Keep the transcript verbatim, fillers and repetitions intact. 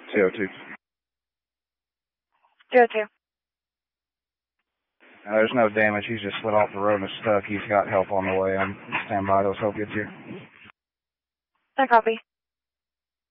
two oh two. two oh two. Uh, there's no damage. He's just slid off the road and is stuck. He's got help on the way. I'm stand by. Let's hope gets here. I copy.